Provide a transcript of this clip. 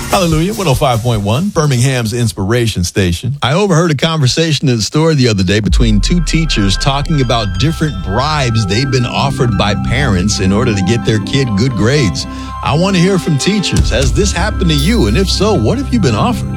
Hallelujah, 105.1, Birmingham's Inspiration Station. I overheard a conversation at the store the other day between two teachers talking about different bribes they've been offered by parents in order to get their kid good grades. I want to hear from teachers. Has this happened to you? And if so, what have you been offered?